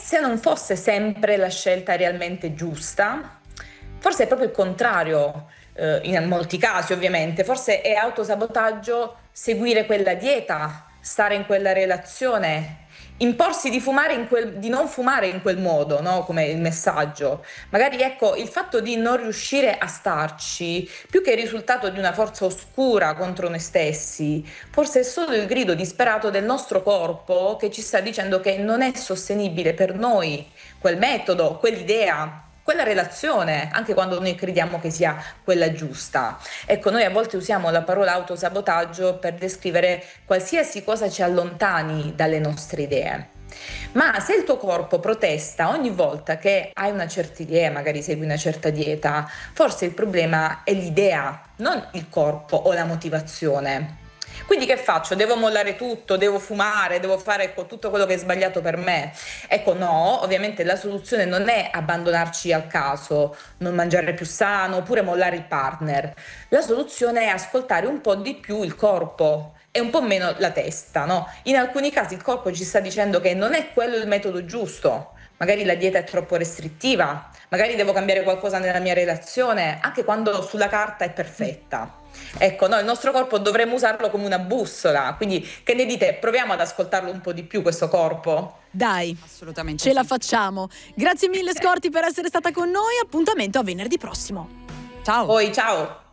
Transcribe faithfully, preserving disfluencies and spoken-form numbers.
se non fosse sempre la scelta realmente giusta, forse è proprio il contrario, eh, in molti casi ovviamente, forse è autosabotaggio seguire quella dieta, stare in quella relazione, imporsi di fumare in quel, di non fumare in quel modo, no? Come il messaggio. Magari ecco, il fatto di non riuscire a starci, più che il risultato di una forza oscura contro noi stessi, forse è solo il grido disperato del nostro corpo che ci sta dicendo che non è sostenibile per noi quel metodo, quell'idea, quella relazione, anche quando noi crediamo che sia quella giusta. Ecco, noi a volte usiamo la parola autosabotaggio per descrivere qualsiasi cosa ci allontani dalle nostre idee. Ma se il tuo corpo protesta ogni volta che hai una certa idea, magari segui una certa dieta, forse il problema è l'idea, non il corpo o la motivazione. Quindi che faccio? Devo mollare tutto, devo fumare, devo fare ecco, tutto quello che è sbagliato per me? Ecco no, ovviamente la soluzione non è abbandonarci al caso, non mangiare più sano oppure mollare il partner. La soluzione è ascoltare un po' di più il corpo e un po' meno la testa, no? In alcuni casi il corpo ci sta dicendo che non è quello il metodo giusto. Magari la dieta è troppo restrittiva, magari devo cambiare qualcosa nella mia relazione, anche quando sulla carta è perfetta. Ecco, no, il nostro corpo dovremmo usarlo come una bussola, quindi che ne dite? Proviamo ad ascoltarlo un po' di più questo corpo? Dai, assolutamente ce sì. la facciamo. Grazie mille Scorti per essere stata con noi, appuntamento a venerdì prossimo. Ciao. Poi ciao!